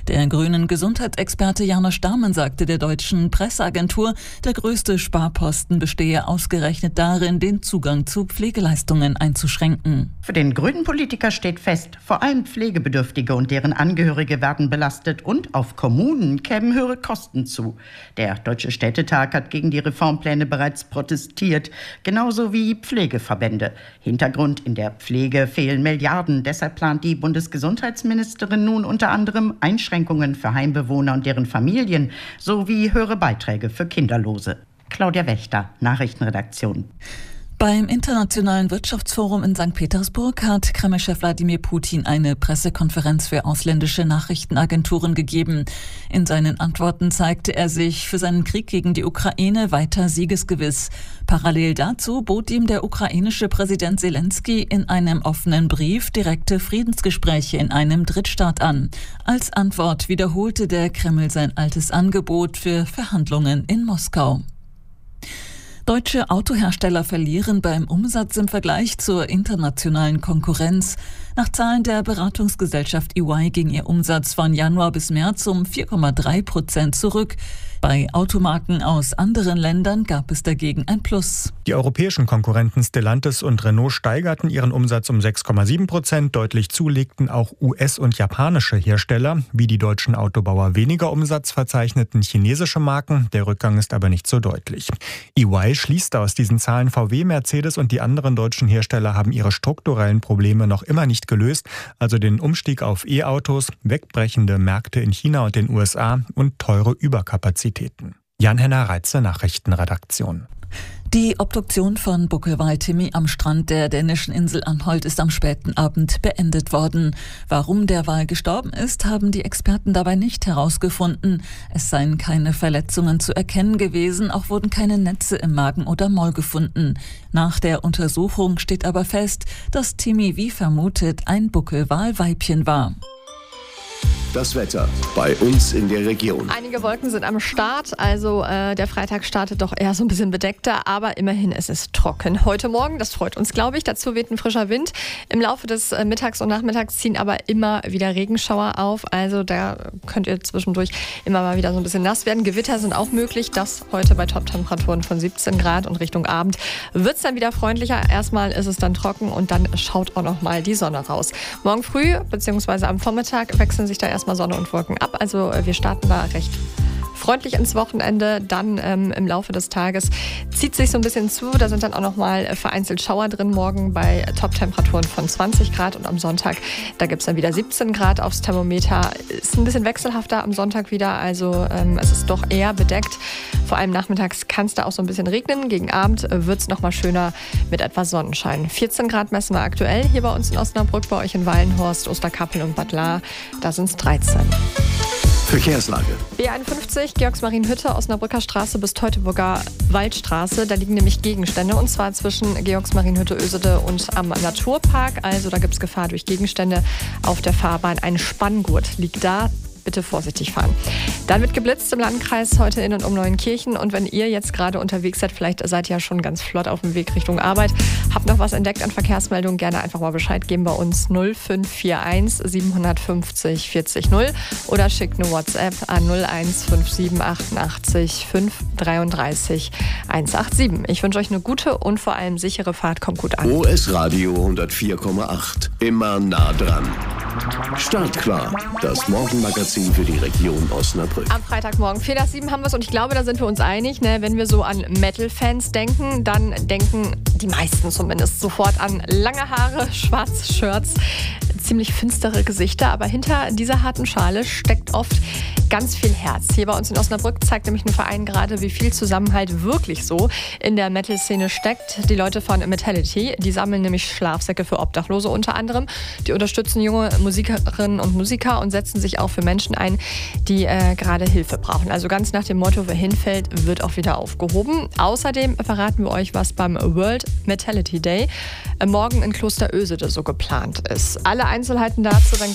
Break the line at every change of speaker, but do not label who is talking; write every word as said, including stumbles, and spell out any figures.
Der grünen Gesundheitsexperte Janosch Dahmen sagte der deutschen Presseagentur, der größte Sparposten bestehe ausgerechnet darin, den Zugang zu Pflegeleistungen einzuschränken.
Für den grünen Politiker steht fest, vor allem Pflegebedürftige und deren Angehörige werden belastet und auf Kommunen kämen höhere Kosten zu. Der Deutsche Städtetag hat gegen die Reformpläne bereits protestiert, genauso wie Pflegeverbände. Hintergrund: in der Pflege fehlen Milliarden. Deshalb plant die Bundesgesundheitsministerin nun unter anderem Einschränkungen für Heimbewohner und deren Familien sowie höhere Beiträge für Kinderlose. Claudia Wächter, Nachrichtenredaktion.
Beim Internationalen Wirtschaftsforum in Sankt Petersburg hat Kreml-Chef Wladimir Putin eine Pressekonferenz für ausländische Nachrichtenagenturen gegeben. In seinen Antworten zeigte er sich für seinen Krieg gegen die Ukraine weiter siegesgewiss. Parallel dazu bot ihm der ukrainische Präsident Selenskyj in einem offenen Brief direkte Friedensgespräche in einem Drittstaat an. Als Antwort wiederholte der Kreml sein altes Angebot für Verhandlungen in Moskau. Deutsche Autohersteller verlieren beim Umsatz im Vergleich zur internationalen Konkurrenz. Nach Zahlen der Beratungsgesellschaft E Y ging ihr Umsatz von Januar bis März um vier Komma drei Prozent zurück. Bei Automarken aus anderen Ländern gab es dagegen ein Plus.
Die europäischen Konkurrenten Stellantis und Renault steigerten ihren Umsatz um sechs Komma sieben Prozent. Deutlich zulegten auch U S- und japanische Hersteller. Wie die deutschen Autobauer weniger Umsatz verzeichneten chinesische Marken. Der Rückgang ist aber nicht so deutlich. E Y schließt aus diesen Zahlen, V W, Mercedes und die anderen deutschen Hersteller haben ihre strukturellen Probleme noch immer nicht gelöst. Also den Umstieg auf E-Autos, wegbrechende Märkte in China und den U S A und teure Überkapazitäten. Jan-Henner Reitze, Nachrichtenredaktion.
Die Obduktion von Buckelwal Timmy am Strand der dänischen Insel Anholt ist am späten Abend beendet worden. Warum der Wal gestorben ist, haben die Experten dabei nicht herausgefunden. Es seien keine Verletzungen zu erkennen gewesen, auch wurden keine Netze im Magen oder Maul gefunden. Nach der Untersuchung steht aber fest, dass Timmy wie vermutet ein Buckelwal-Weibchen war.
Das Wetter bei uns in der Region.
Einige Wolken sind am Start, also äh, der Freitag startet doch eher so ein bisschen bedeckter, aber immerhin ist es trocken. Heute Morgen, das freut uns, glaube ich, dazu weht ein frischer Wind. Im Laufe des äh, Mittags und Nachmittags ziehen aber immer wieder Regenschauer auf, also da könnt ihr zwischendurch immer mal wieder so ein bisschen nass werden. Gewitter sind auch möglich, das heute bei Top-Temperaturen von siebzehn Grad und Richtung Abend wird es dann wieder freundlicher. Erstmal ist es dann trocken und dann schaut auch noch mal die Sonne raus. Morgen früh bzw. am Vormittag wechseln sich da erstmal Sonne und Wolken ab. Also wir starten da recht freundlich ins Wochenende. Dann ähm, im Laufe des Tages zieht sich so ein bisschen zu. Da sind dann auch noch mal vereinzelt Schauer drin. Morgen bei Top-Temperaturen von zwanzig Grad und am Sonntag, da gibt es dann wieder siebzehn Grad aufs Thermometer. Ist ein bisschen wechselhafter am Sonntag wieder. Also ähm, es ist doch eher bedeckt. Vor allem nachmittags kann es da auch so ein bisschen regnen. Gegen Abend wird es noch mal schöner mit etwas Sonnenschein. vierzehn Grad messen wir aktuell hier bei uns in Osnabrück, bei euch in Wallenhorst, Osterkappel und Bad Lahr. Da sind es dreizehn.
Verkehrslage.
B einundfünfzig, Georgsmarienhütte, Osnabrücker Straße bis Teutoburger Waldstraße. Da liegen nämlich Gegenstände, und zwar zwischen Georgsmarienhütte, Ösede und am Naturpark. Also da gibt es Gefahr durch Gegenstände auf der Fahrbahn. Ein Spanngurt liegt da. Bitte vorsichtig fahren. Dann wird geblitzt im Landkreis heute in und um Neuenkirchen. Und wenn ihr jetzt gerade unterwegs seid, vielleicht seid ihr ja schon ganz flott auf dem Weg Richtung Arbeit, habt noch was entdeckt an Verkehrsmeldungen, gerne einfach mal Bescheid geben bei uns null fünf vier eins sieben fünf null vierzig null oder schickt eine WhatsApp an null eins fünf sieben achtundachtzig fünf dreiunddreißig hundertsiebenundachtzig. Ich wünsche euch eine gute und vor allem sichere Fahrt. Kommt gut an.
O S Radio hundertvier Komma acht. Immer nah dran. Startklar. Das Morgenmagazin für die Region Osnabrück.
Am Freitagmorgen, vier nach sieben haben wir es, und ich glaube, da sind wir uns einig. Ne? Wenn wir so an Metal-Fans denken, dann denken die meisten zumindest sofort an lange Haare, schwarze Shirts, ziemlich finstere Gesichter. Aber hinter dieser harten Schale steckt oft ganz viel Herz. Hier bei uns in Osnabrück zeigt nämlich ein Verein gerade, wie viel Zusammenhalt wirklich so in der Metal-Szene steckt. Die Leute von Metality, die sammeln nämlich Schlafsäcke für Obdachlose unter anderem. Die unterstützen junge Musikerinnen und Musiker und setzen sich auch für Menschen ein, die äh, gerade Hilfe brauchen. Also ganz nach dem Motto, wer hinfällt, wird auch wieder aufgehoben. Außerdem verraten wir euch, was beim World Metality Day äh, morgen in Kloster Ösede so geplant ist. Alle Einzelheiten dazu dann